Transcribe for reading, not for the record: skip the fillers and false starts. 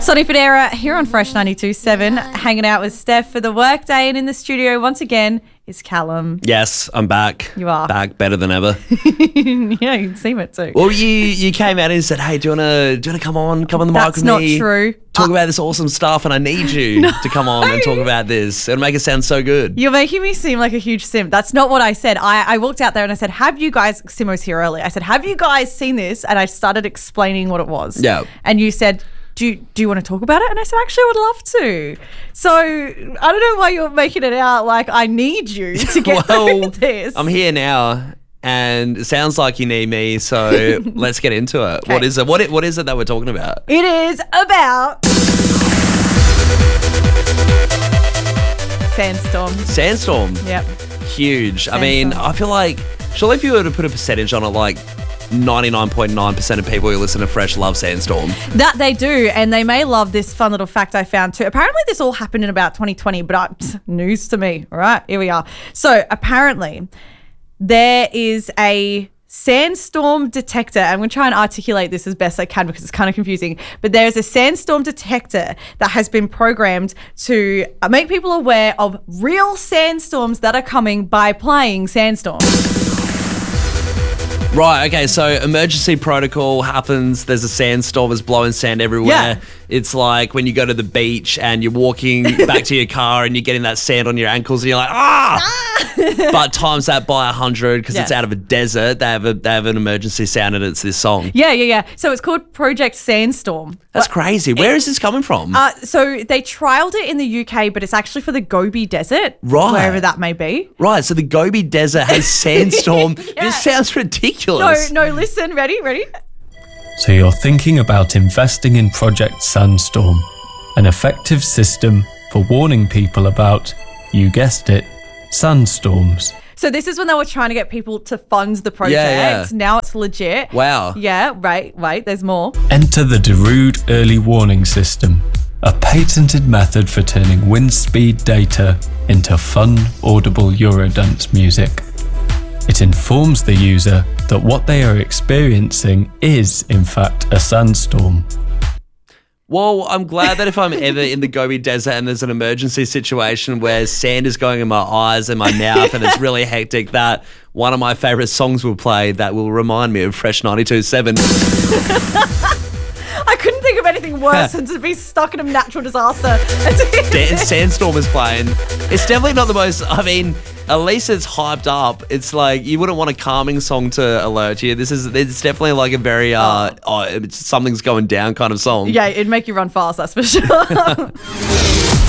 Sonny Fodera here on Fresh 92.7, hanging out with Steph for the workday, and in the studio once again is Callum. Yes, I'm back. You are. Back better than ever. Yeah, you can seem it too. Well, you came out and said, hey, do you wanna come on the mic That's with not me? true. Talk about this awesome stuff, and I need you to come on and talk about this. It'll make it sound so good. You're making me seem like a huge simp. That's not what I said. I walked out there and I said, have you guys, Simo was here earlier, I said, have you guys seen this? And I started explaining what it was. Yeah. And you said, do you want to talk about it? And I said, actually, I would love to. So I don't know why you're making it out like I need you to get through this. I'm here now, and it sounds like you need me, so let's get into it. Okay. What is it? What is it that we're talking about? It is about Sandstorm. Sandstorm. Yep. Huge. I mean, Sandstorm. I feel like, surely if you were to put a percentage on it, like 99.9% of people who listen to Fresh love Sandstorm. That they do, and they may love this fun little fact I found too. Apparently this all happened in about 2020, but news to me. All right, here we are. So apparently there is a sandstorm detector. I'm going to try and articulate this as best I can because it's kind of confusing. But there's a sandstorm detector that has been programmed to make people aware of real sandstorms that are coming by playing Sandstorm. Right, okay, so emergency protocol happens, there's a sandstorm, there's blowing sand everywhere. Yeah. It's like when you go to the beach and you're walking back to your car and you're getting that sand on your ankles and you're like, But times that by 100 because it's Yes. out of a desert, they have an emergency sound and it's this song. Yeah. So it's called Project Sandstorm. That's crazy. Where is this coming from? So they trialed it in the UK, but it's actually for the Gobi Desert, Right. wherever that may be. Right, so the Gobi Desert has sandstorm. Yeah. This sounds No, ridiculous. listen, ready? So you're thinking about investing in Project Sandstorm, an effective system for warning people about, you guessed it, sandstorms. So this is when they were trying to get people to fund the project. Yeah. Now it's legit. Wow. Yeah, right, there's more. Enter the Darude Early Warning System, a patented method for turning wind speed data into fun, audible Eurodance music. It informs the user that what they are experiencing is, in fact, a sandstorm. Well, I'm glad that if I'm ever in the Gobi Desert and there's an emergency situation where sand is going in my eyes and my mouth and it's really hectic, that one of my favourite songs will play that will remind me of Fresh 92.7. I couldn't think of anything worse than to be stuck in a natural disaster. Sandstorm is playing. It's definitely not the most, I mean, at least it's hyped up. It's like, you wouldn't want a calming song to alert you. It's definitely like a very, something's going down kind of song. Yeah, it'd make you run fast, that's for sure.